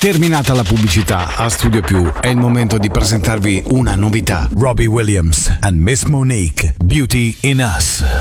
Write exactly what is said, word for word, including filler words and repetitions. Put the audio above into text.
Terminata la pubblicità, a Studio Più è il momento di presentarvi una novità. Robbie Williams and Miss Monique, Beauty in Us.